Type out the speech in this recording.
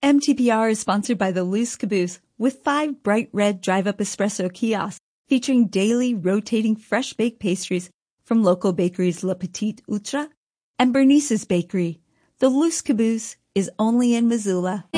MTPR is sponsored by the Loose Caboose with 5 bright red drive-up espresso kiosks featuring daily rotating fresh baked pastries from local bakeries Le Petit Outre and Bernice's Bakery. The Loose Caboose is only in Missoula.